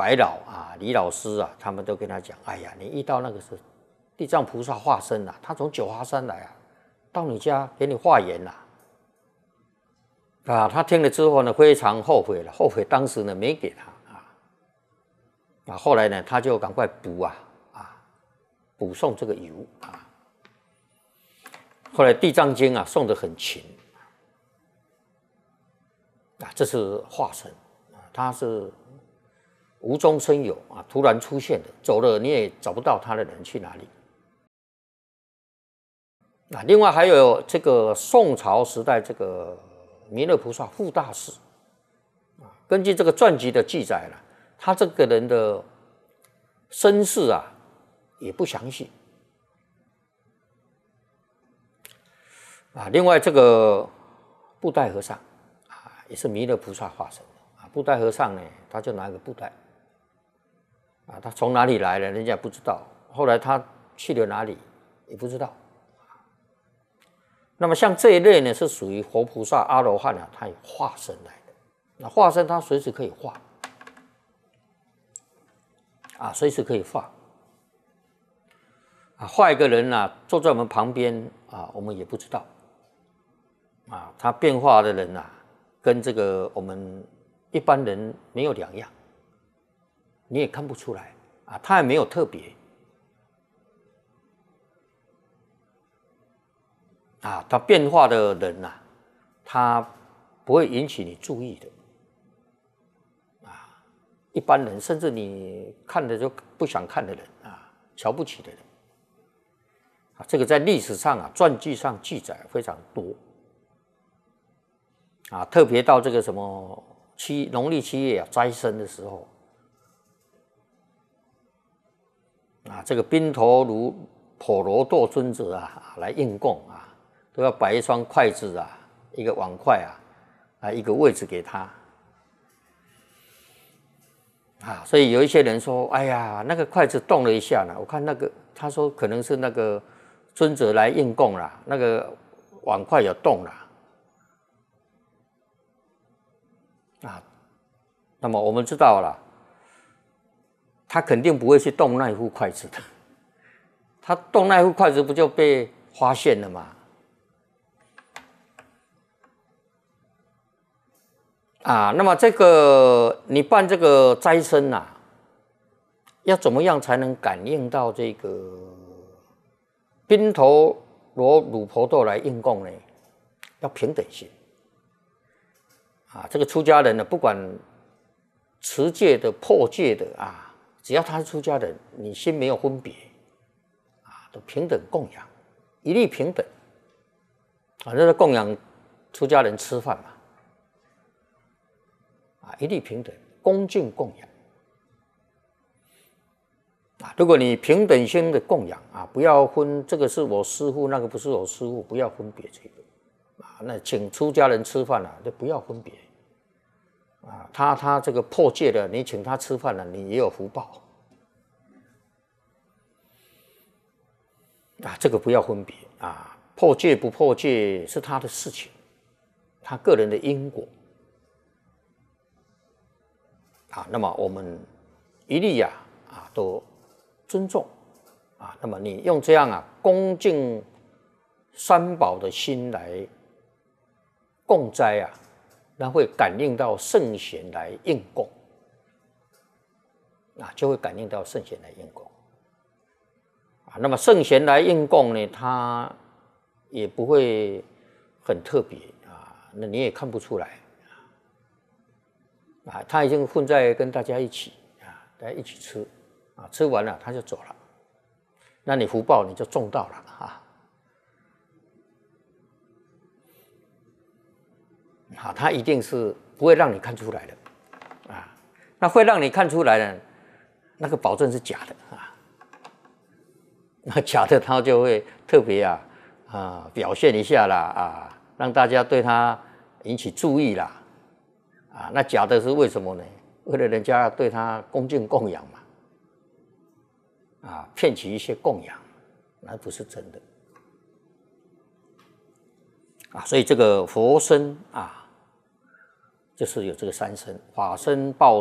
白老啊、李老师啊，他们都跟他讲：哎呀，你遇到那个是地藏菩萨化身啊，他从九华山来啊，到你家给你化缘啦。啊，他听了之后呢，非常后悔了，后悔当时呢没给他啊。后来呢，他就赶快补送这个油啊。后来《地藏经》啊送得很勤啊，这是化身啊，他是无中生有啊，突然出现的，走了你也找不到他的人去哪里。啊，另外还有这个宋朝时代这个弥勒菩萨护大士啊，根据这个传记的记载了，他这个人的身世啊也不详细啊。另外这个布袋和尚啊，也是弥勒菩萨化身的啊。布袋和尚呢，他就拿一个布袋啊，他从哪里来的，人家不知道，后来他去了哪里也不知道。那么像这一类呢，是属于佛菩萨、阿罗汉啊，他有化身来的。那化身他随时可以化啊，随时可以化啊，化一个人啊，坐在我们旁边啊，我们也不知道啊，他变化的人啊，跟这个我们一般人没有两样，你也看不出来啊，他也没有特别。啊，他变化的人呐，他不会引起你注意的，啊，一般人甚至你看的就不想看的人啊，瞧不起的人，啊，这个在历史上啊，传记上记载非常多，啊，特别到这个什么农历7月啊，斋生的时候，啊，这个宾陀卢婆罗多尊者啊，来应供啊。都要摆一双筷子啊，一个碗筷啊，一个位置给他啊。所以有一些人说：“哎呀，那个筷子动了一下呢。”我看那个，他说可能是那个尊者来应供啦，那个碗筷有动啦啊。那么我们知道了，他肯定不会去动那一副筷子的，他动那一副筷子不就被发现了吗？啊，那么这个你办这个斋生啊，要怎么样才能感应到这个宾陀罗鲁婆陀来应供呢？要平等心啊！这个出家人呢，不管持戒的、破戒的啊，只要他是出家人，你心没有分别啊，都平等供养，一律平等啊！那是供养出家人吃饭嘛。啊，一律平等，恭敬供养啊！如果你平等心的供养啊，不要分这个是我师父，那个不是我师父，不要分别这个啊。那请出家人吃饭啊，就不要分别啊。他这个破戒的，你请他吃饭了，你也有福报啊。这个不要分别啊，破戒不破戒是他的事情，他个人的因果。啊，那么我们一律都尊重啊。那么你用这样恭敬三宝的心来供斋啊，那会感应到圣贤来应供啊，就会感应到圣贤来应供啊。那么圣贤来应供呢，他也不会很特别啊，那你也看不出来。啊，他已经混在跟大家一起啊，大家一起吃啊，吃完了他就走了，那你福报你就中到了啊。啊，他一定是不会让你看出来的啊，那会让你看出来的，那个保证是假的啊，那假的他就会特别表现一下啦啊，让大家对他引起注意啦。啊，那假的是为什么呢？为了人家对他恭敬供养嘛，啊，骗取一些供养，那不是真的啊。所以这个佛身啊，就是有这个3身：法身、报